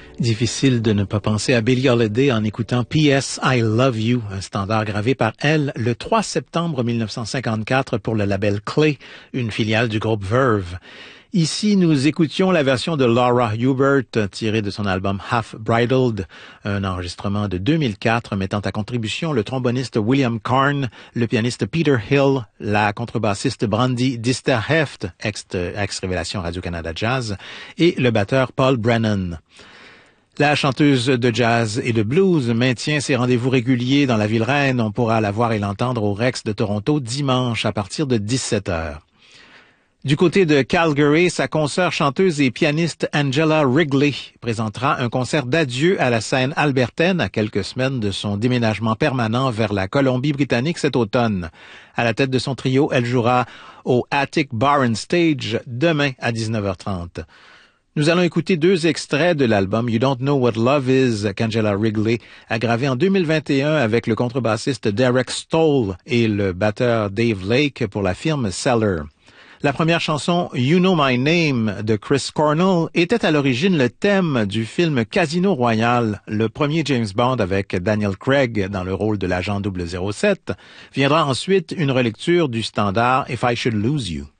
Difficile de ne pas penser à Billie Holiday en écoutant P.S. I Love You, un standard gravé par elle le 3 septembre 1954 pour le label Clay, une filiale du groupe Verve. Ici, nous écoutions la version de Laura Hubert tirée de son album Half Bridled, un enregistrement de 2004 mettant à contribution le tromboniste William Carn, le pianiste Peter Hill, la contrebassiste Brandy Disterheft, ex-révélation Radio-Canada Jazz, et le batteur Paul Brennan. La chanteuse de jazz et de blues maintient ses rendez-vous réguliers dans la ville reine. On pourra la voir et l'entendre au Rex de Toronto dimanche à partir de 17h. Du côté de Calgary, sa consoeur chanteuse et pianiste Angela Wrigley présentera un concert d'adieu à la scène albertaine à quelques semaines de son déménagement permanent vers la Colombie-Britannique cet automne. À la tête de son trio, elle jouera au Attic Bar and Stage demain à 19h30. Nous allons écouter deux extraits de l'album You Don't Know What Love Is qu'Angela Wrigley a gravé en 2021 avec le contrebassiste Derek Stoll et le batteur Dave Lake pour la firme Cellar. La première chanson, You Know My Name, de Chris Cornell, était à l'origine le thème du film Casino Royale, le premier James Bond avec Daniel Craig dans le rôle de l'agent 007. Viendra ensuite une relecture du standard If I Should Lose You.